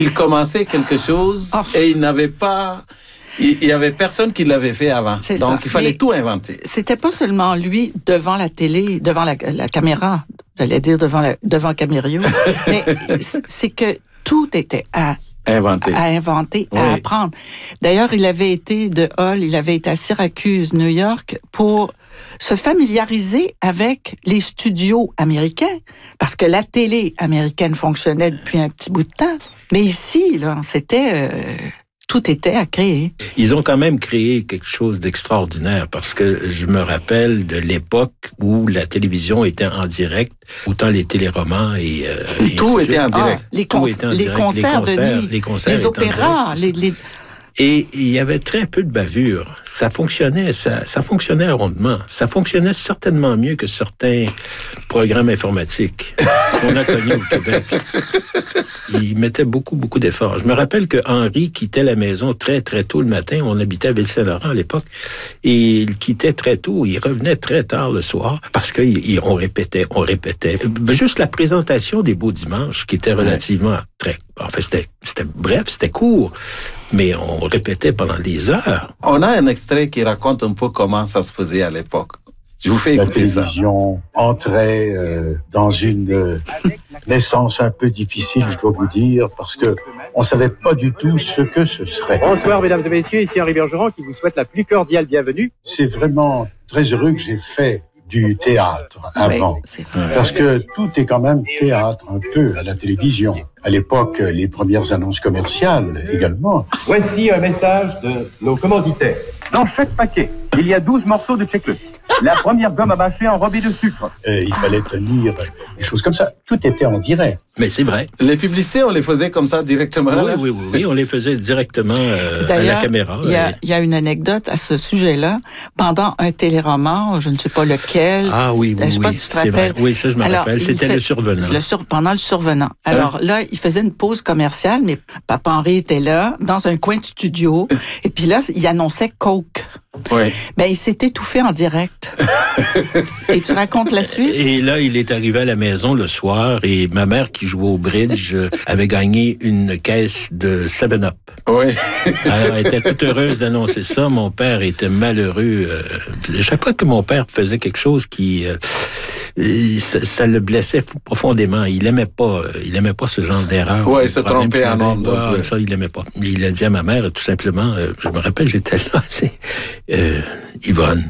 Il commençait quelque chose et il n'avait pas... Il y avait personne qui l'avait fait avant. Donc, ça. Il fallait tout inventer. C'était pas seulement lui devant la télé, devant la caméra, j'allais dire devant Camarillo, mais c'est que tout était à inventer, oui. À apprendre. D'ailleurs, il avait été à Syracuse, New York, pour se familiariser avec les studios américains, parce que la télé américaine fonctionnait depuis un petit bout de temps. Mais ici, là, tout était à créer. Ils ont quand même créé quelque chose d'extraordinaire parce que je me rappelle de l'époque où la télévision était en direct, autant les téléromans et tout était en direct. Les concerts, les opéras, Et il y avait très peu de bavures. Ça fonctionnait rondement. Ça fonctionnait certainement mieux que certains programmes informatiques qu'on a connus au Québec. Il mettait beaucoup, beaucoup d'efforts. Je me rappelle que Henri quittait la maison très, très tôt le matin. On habitait à Ville-Saint-Laurent à l'époque. Et il quittait très tôt. Il revenait très tard le soir parce qu'on répétait. Juste la présentation des Beaux Dimanches, qui était relativement c'était bref, c'était court. Mais on répétait pendant des heures. On a un extrait qui raconte un peu comment ça se faisait à l'époque. Je vous fais écouter ça. La télévision entrait dans une naissance un peu difficile, je dois vous dire, parce que on savait pas du tout ce que ce serait. Bonsoir, mesdames et messieurs, ici Henri Bergeron qui vous souhaite la plus cordiale bienvenue. C'est vraiment très heureux que j'ai fait du théâtre avant, parce que tout est quand même théâtre un peu à la télévision. À l'époque, les premières annonces commerciales également. Voici un message de nos commanditaires. Dans chaque paquet, il y a 12 morceaux de Checkle. La première gomme à mâcher enrobée de sucre. Il fallait tenir des choses comme ça. Tout était en direct. Mais c'est vrai. Les publicités, on les faisait comme ça directement. Oui, on les faisait directement à la caméra. Il y a une anecdote à ce sujet-là. Pendant un téléroman, je ne sais pas lequel. Ah oui, je sais pas si tu te rappelles. Vrai. Oui, ça je me rappelle. C'était le survenant. Pendant le survenant. Alors là, il faisait une pause commerciale, mais Papa Henri était là, dans un coin de studio. Et puis là, il annonçait Coke. Oui. Ben, il s'est étouffé en direct. Et tu racontes la suite? Et là, il est arrivé à la maison le soir et ma mère qui jouait au bridge avait gagné une caisse de 7-Up. Oui. Alors, elle était toute heureuse d'annoncer ça. Mon père était malheureux. Chaque fois que mon père faisait quelque chose qui... ça le blessait profondément. Il aimait pas ce genre d'erreur. Oui, se tromper en nombre. Ça, il aimait pas. Mais il a dit à ma mère, tout simplement, je me rappelle, j'étais là, Yvonne,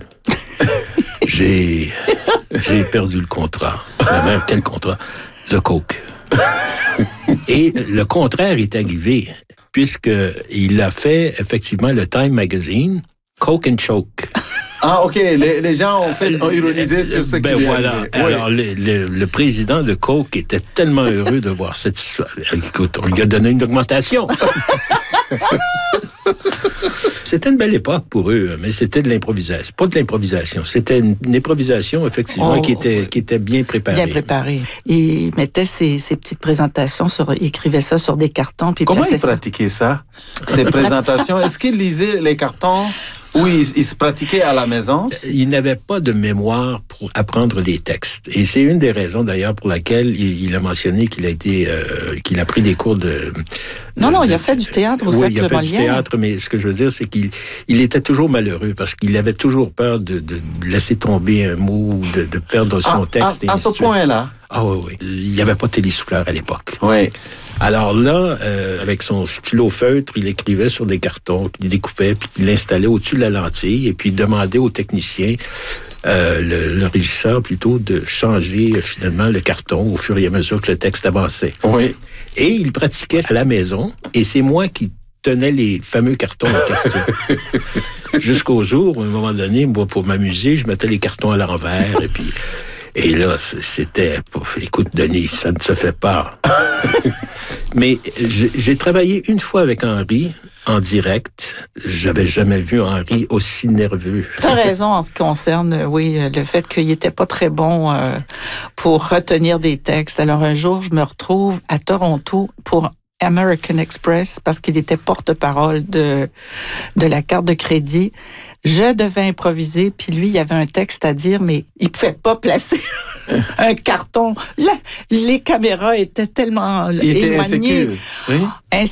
j'ai perdu le contrat. Ma mère, quel contrat? De Coke. Et le contraire est arrivé, puisqu'il a fait, effectivement, le Time Magazine, Coke and Choke. Ah, OK. Les gens ont ironisé sur ce qui voilà. Alors, le président de Coke était tellement heureux de voir cette histoire. Écoute, on lui a donné une augmentation. C'était une belle époque pour eux, mais c'était de l'improvisation. Pas de l'improvisation, c'était une improvisation, effectivement, qui était bien préparée. Bien préparée. Il mettait ses petites présentations, il écrivait ça sur des cartons. Puis comment il pratiquait ça, ces présentations? Est-ce qu'il lisait les cartons? Oui, il se pratiquait à la maison. Il n'avait pas de mémoire pour apprendre des textes. Et c'est une des raisons, d'ailleurs, pour laquelle il a mentionné qu'il a pris des cours de... Non, il a fait du théâtre au Cercle Molière. Oui, il a fait du théâtre, mais ce que je veux dire, c'est qu'il était toujours malheureux parce qu'il avait toujours peur de laisser tomber un mot, de perdre son texte. À ce point-là? Ah oui. Il n'y avait pas de télésouffleur à l'époque. Oui. Alors là, avec son stylo feutre, il écrivait sur des cartons qu'il découpait, puis qu'il installait au-dessus de la lentille, et puis il demandait au technicien, le régisseur plutôt, de changer finalement le carton au fur et à mesure que le texte avançait. Oui. Et il pratiquait à la maison, et c'est moi qui tenais les fameux cartons en question. Jusqu'au jour où, à un moment donné, moi, pour m'amuser, je mettais les cartons à l'envers, et là, c'était... Écoute, Denis, ça ne se fait pas. Mais j'ai travaillé une fois avec Henri en direct. J'avais jamais vu Henri aussi nerveux. Tu as raison en ce qui concerne, le fait qu'il n'était pas très bon pour retenir des textes. Alors, un jour, je me retrouve à Toronto pour American Express parce qu'il était porte-parole de la carte de crédit. Je devais improviser, puis lui, il avait un texte à dire, mais il pouvait pas placer un carton. Là, les caméras étaient tellement éloignées. Oui.